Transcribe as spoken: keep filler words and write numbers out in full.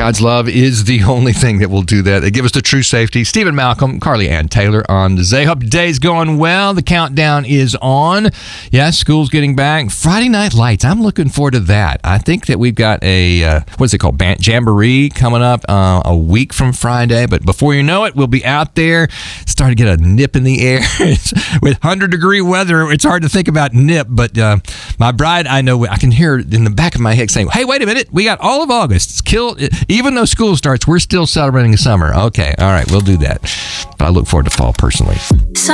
God's love is the only thing that will do that. They give us the true safety. Stephen Malcolm, Carly Ann Taylor on the Zay. Hope your day's going well. The countdown is on. Yes, school's getting back. Friday Night Lights. I'm looking forward to that. I think that we've got a, uh, what's it called, Band Jamboree coming up uh, a week from Friday. But before you know it, we'll be out there. Start to get a nip in the air. With one hundred degree weather, it's hard to think about nip. But uh, my bride, I know, I can hear in the back of my head saying, hey, wait a minute. We got all of August. It's killed. Even though school starts, we're still celebrating the summer. Okay, all right, we'll do that. But I look forward to fall personally.